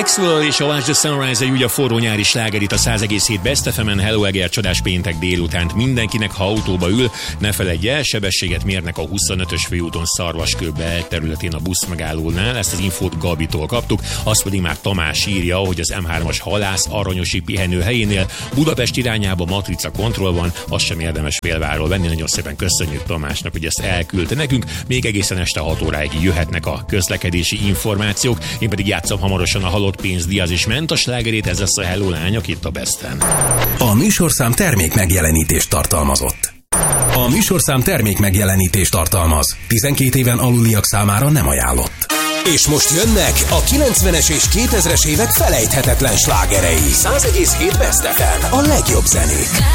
Maxwell és a Watch the Sunrise egy újabb forró nyári sláger itt a 100,7 Best FM-en. Hello Eger, csodás péntek délutánt mindenkinek, ha autóba ül, ne feledje el, sebességet mérnek a 25-ös főúton Szarvaskő belterületén a buszmegállónál. Ezt az infót Gabitól kaptuk, azt pedig már Tamás írja, hogy az M3-as Halász Aranyosi pihenőhelyénél Budapest irányába matrica kontroll van, azt sem érdemes félváról venni. Nagyon szépen köszönjük Tamásnak, hogy ezt elküldte nekünk. Még egészen este 6 óráig jöhetnek a közlekedési információk. Én pedig játszom hamarosan a halott pénz Diaz és Menta slágerét, ez lesz a Hello lányok itt a Besten. A műsorszám termék megjelenítést tartalmazott. A műsorszám termék megjelenítést tartalmaz. 12 éven aluliak számára nem ajánlott. És most jönnek a 90-es és 2000-es évek felejthetetlen slágerei. 100,7 Best FM, a legjobb zenék.